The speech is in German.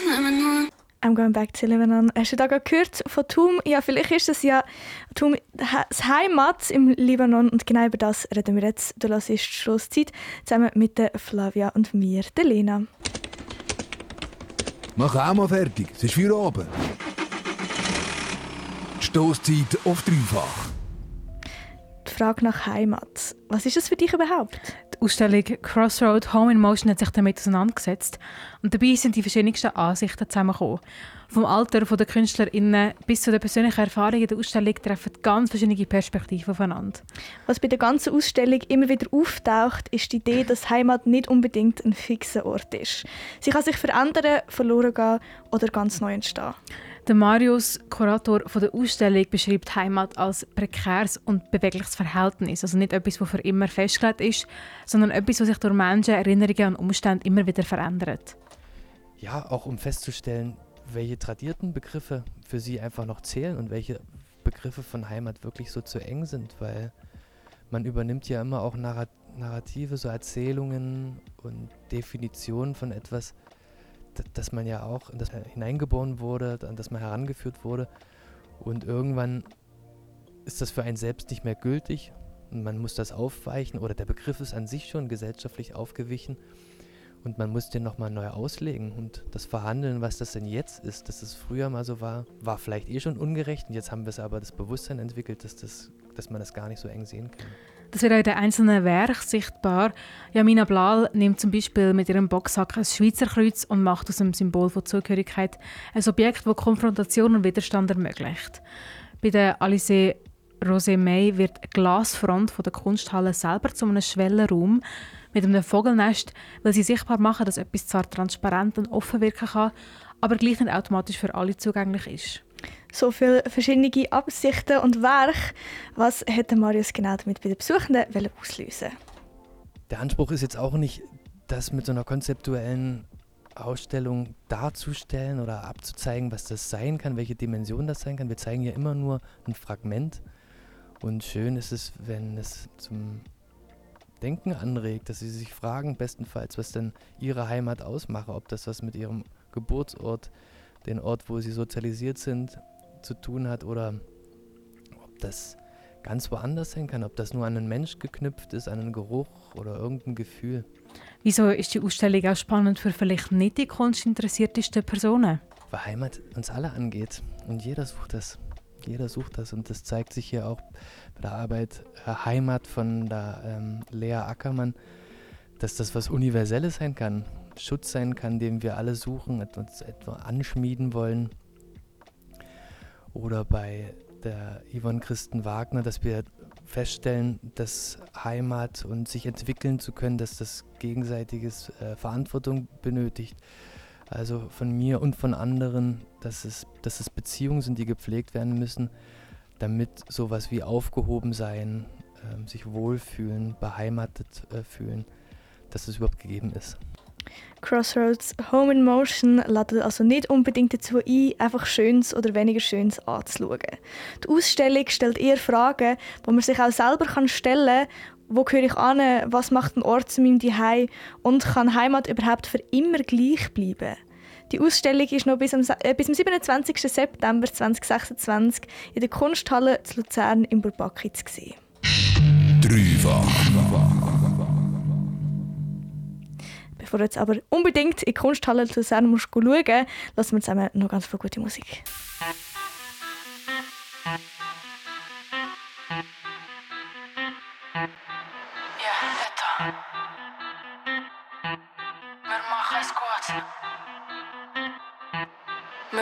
I'm going back to Lebanon. Hast du da gerade gehört von Toom? Ja, vielleicht ist es ja Toom das Heimat im Libanon und genau über das reden wir jetzt. Du hörst die Schlusszeit zusammen mit der Flavia und mir, der Lena. Mach auch mal fertig, es ist für oben. Stosszeit auf dreifach. Die Frage nach Heimat. Was ist das für dich überhaupt? Die Ausstellung Crossroad Home in Motion hat sich damit auseinandergesetzt und dabei sind die verschiedensten Ansichten zusammengekommen. Vom Alter der KünstlerInnen bis zu der persönlichen Erfahrung in der Ausstellung treffen ganz verschiedene Perspektiven aufeinander. Was bei der ganzen Ausstellung immer wieder auftaucht, ist die Idee, dass Heimat nicht unbedingt ein fixer Ort ist. Sie kann sich verändern, verloren gehen oder ganz neu entstehen. Der Marius, Kurator der Ausstellung, beschreibt Heimat als prekäres und bewegliches Verhältnis. Also nicht etwas, das für immer festgelegt ist, sondern etwas, das sich durch Menschen, Erinnerungen und Umstände immer wieder verändert. Ja, auch um festzustellen, welche tradierten Begriffe für sie einfach noch zählen und welche Begriffe von Heimat wirklich so zu eng sind, weil man übernimmt ja immer auch Narrative, so Erzählungen und Definitionen von etwas, dass man ja auch in das hineingeboren wurde, an das man herangeführt wurde und irgendwann ist das für einen selbst nicht mehr gültig und man muss das aufweichen oder der Begriff ist an sich schon gesellschaftlich aufgewichen und man muss den nochmal neu auslegen und das Verhandeln, was das denn jetzt ist, dass es früher mal so war vielleicht schon ungerecht und jetzt haben wir es aber das Bewusstsein entwickelt, dass man das gar nicht so eng sehen kann. Das wird auch in den einzelnen Werken sichtbar. Jamina Blal nimmt zum Beispiel mit ihrem Boxsack ein Schweizer Kreuz und macht aus dem Symbol von Zugehörigkeit ein Objekt, das Konfrontation und Widerstand ermöglicht. Bei der Alizée Rosé May wird die Glasfront von der Kunsthalle selber zu einem Schwellenraum mit einem Vogelnest, weil sie sichtbar machen, dass etwas zwar transparent und offen wirken kann, aber gleich nicht automatisch für alle zugänglich ist. So viele verschiedene Absichten und Werke. Was hätte Marius genau damit bei den Besuchenden auslösen? Der Anspruch ist jetzt auch nicht, das mit so einer konzeptuellen Ausstellung darzustellen oder abzuzeigen, was das sein kann, welche Dimension das sein kann. Wir zeigen ja immer nur ein Fragment und schön ist es, wenn es zum Denken anregt, dass sie sich fragen, bestenfalls, was denn ihre Heimat ausmache, ob das was mit ihrem Geburtsort, den Ort, wo sie sozialisiert sind, zu tun hat oder ob das ganz woanders sein kann, ob das nur an einen Mensch geknüpft ist, an einen Geruch oder irgendein Gefühl. Wieso ist die Ausstellung auch spannend für vielleicht nicht die kunstinteressiertesten Personen? Weil Heimat uns alle angeht und jeder sucht das. Jeder sucht das und das zeigt sich hier auch bei der Arbeit Heimat von der Lea Ackermann, dass das was Universelles sein kann, Schutz sein kann, den wir alle suchen, uns etwa anschmieden wollen. Oder bei der Yvonne Christen Wagner, dass wir feststellen, dass Heimat und sich entwickeln zu können, dass das gegenseitiges Verantwortung benötigt. Also von mir und von anderen, dass es Beziehungen sind, die gepflegt werden müssen, damit sowas wie aufgehoben sein, sich wohlfühlen, beheimatet fühlen, dass es überhaupt gegeben ist. Crossroads Home in Motion ladet also nicht unbedingt dazu ein, einfach Schönes oder weniger Schönes anzuschauen. Die Ausstellung stellt eher Fragen, die man sich auch selber stellen kann. Wo gehöre ich an? Was macht ein Ort zu meinem Zuhause? Und kann Heimat überhaupt für immer gleich bleiben? Die Ausstellung ist noch bis am 27. September 2026 in der Kunsthalle zu Luzern im Bourbaki zu sehen. Dreifach. Bevor du jetzt aber unbedingt in die Kunsthalle zu Luzern musst schauen, lassen wir zusammen noch ganz viel gute Musik. Ja, Eto. Wir machen es gut.